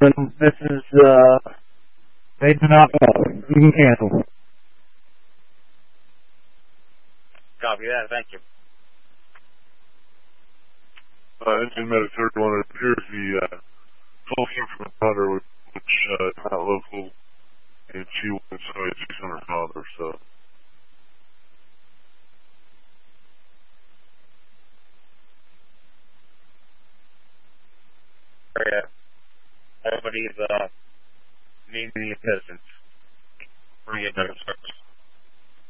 This is, they do not know. You can cancel. Copy that, thank you. Engine Medic 31, it appears the full came from a pounder, which is not local, and she was 600 pounds or so. Everybody's needing the assistance. Bring it better service.